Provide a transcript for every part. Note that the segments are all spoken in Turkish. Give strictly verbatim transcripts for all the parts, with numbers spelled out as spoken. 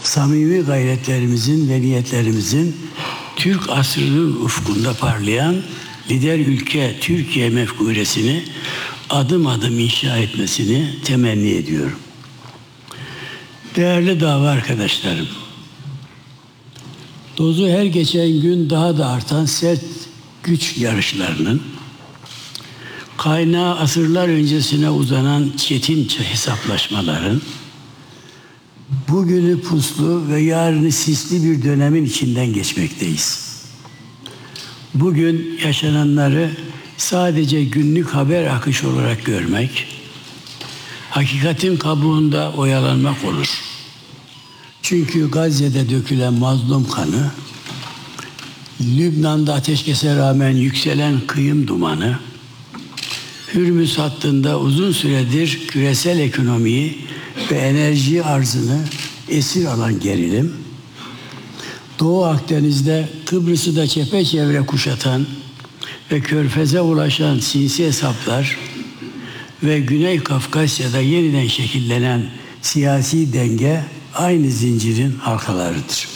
samimi gayretlerimizin ve niyetlerimizin Türk asrının ufkunda parlayan lider ülke Türkiye mefkuresini adım adım inşa etmesini temenni ediyorum. Değerli dava arkadaşlarım, dozu her geçen gün daha da artan sert güç yarışlarının, kaynağı asırlar öncesine uzanan çetin hesaplaşmaların, bugünü puslu ve yarını sisli bir dönemin içinden geçmekteyiz. Bugün yaşananları sadece günlük haber akışı olarak görmek, hakikatin kabuğunda oyalanmak olur. Çünkü Gazze'de dökülen mazlum kanı, Lübnan'da ateşkese rağmen yükselen kıyım dumanı, Hürmüz hattında uzun süredir küresel ekonomiyi ve enerji arzını esir alan gerilim, Doğu Akdeniz'de Kıbrıs'ı da çepeçevre kuşatan ve Körfez'e ulaşan sinsi hesaplar ve Güney Kafkasya'da yeniden şekillenen siyasi denge aynı zincirin halkalarıdır.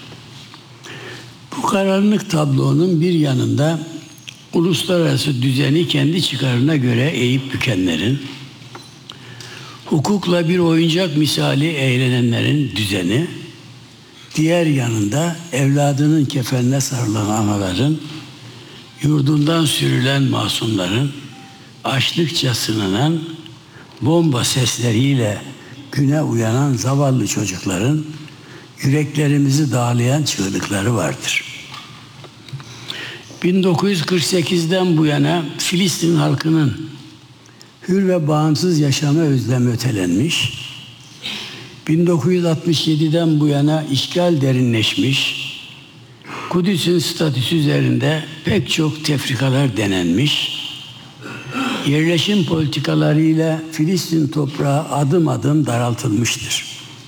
Bu karanlık tablonun bir yanında uluslararası düzeni kendi çıkarına göre eğip bükenlerin, hukukla bir oyuncak misali eğlenenlerin düzeni, diğer yanında evladının kefenine sarılan anaların, yurdundan sürülen masumların, açlıkça sınanan, bomba sesleriyle güne uyanan zavallı çocukların, yüreklerimizi dağlayan çığlıkları vardır. bin dokuz yüz kırk sekizden bu yana Filistin halkının hür ve bağımsız yaşama özlemi ötelenmiş, bin dokuz yüz altmış yediden bu yana işgal derinleşmiş, Kudüs'ün statüsü üzerinde pek çok tefrikalar denenmiş, yerleşim politikalarıyla Filistin toprağı adım adım daraltılmıştır.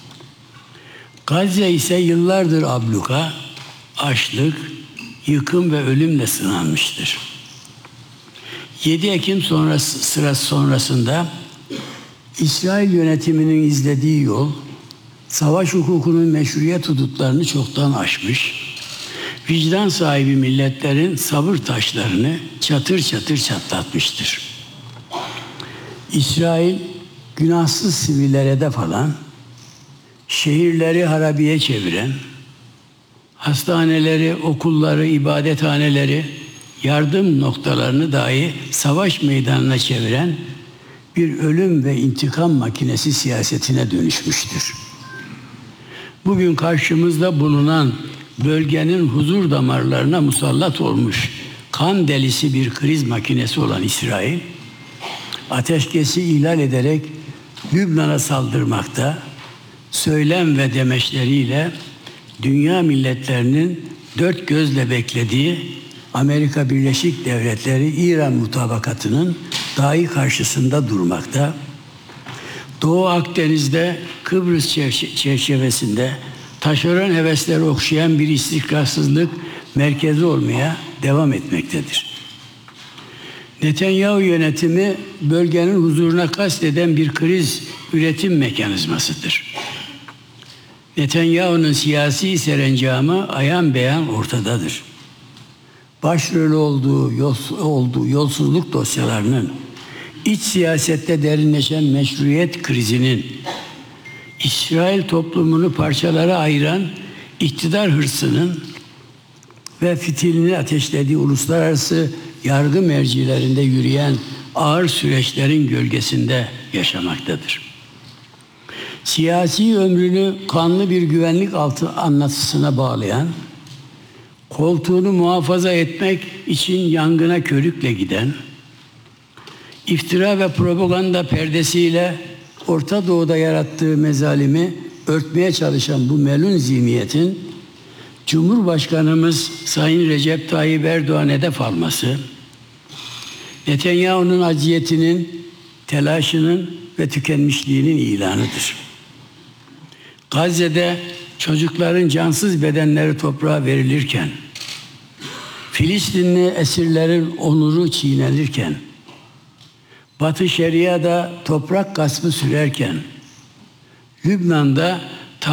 Gazze ise yıllardır abluka, açlık, yıkım ve ölümle sınanmıştır. yedi Ekim sonrası, sırası sonrasında İsrail yönetiminin izlediği yol, savaş hukukunun meşruiyet hudutlarını çoktan aşmış, vicdan sahibi milletlerin sabır taşlarını çatır çatır çatlatmıştır. İsrail, günahsız sivillere hedef alan, şehirleri harabiye çeviren, hastaneleri, okulları, ibadethaneleri, yardım noktalarını dahi savaş meydanına çeviren bir ölüm ve intikam makinesi siyasetine dönüşmüştür. Bugün karşımızda bulunan bölgenin huzur damarlarına musallat olmuş kan delisi bir kriz makinesi olan İsrail, ateşkesi ihlal ederek Lübnan'a saldırmakta, söylem ve demeçleriyle dünya milletlerinin dört gözle beklediği Amerika Birleşik Devletleri İran mutabakatının dahi karşısında durmakta, Doğu Akdeniz'de Kıbrıs çerçevesinde taşeron hevesleri okşayan bir istikrarsızlık merkezi olmaya devam etmektedir. Netanyahu yönetimi bölgenin huzuruna kasteden bir kriz üretim mekanizmasıdır. Netanyahu'nun siyasi serencamı ayan beyan ortadadır. Başrol olduğu, yol, olduğu yolsuzluk dosyalarının, iç siyasette derinleşen meşruiyet krizinin, İsrail toplumunu parçalara ayıran iktidar hırsının ve fitilini ateşlediği uluslararası yargı mercilerinde yürüyen ağır süreçlerin gölgesinde yaşamaktadır. Siyasi ömrünü kanlı bir güvenlik altı anlatısına bağlayan, koltuğunu muhafaza etmek için yangına körükle giden, iftira ve propaganda perdesiyle Orta Doğu'da yarattığı mezalimi örtmeye çalışan bu melun zihniyetin Cumhurbaşkanımız Sayın Recep Tayyip Erdoğan hedef alması, Netanyahu'nun aciyetinin, telaşının ve tükenmişliğinin ilanıdır. Gazze'de çocukların cansız bedenleri toprağa verilirken, Filistinli esirlerin onuru çiğnenirken, Batı Şeria'da toprak gaspı sürerken, Lübnan'da